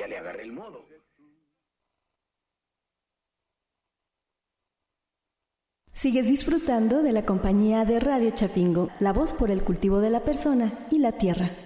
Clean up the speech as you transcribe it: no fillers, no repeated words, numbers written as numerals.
ya le agarré el modo. Sigues disfrutando de la compañía de Radio Chapingo, la voz por el cultivo de la persona y la tierra.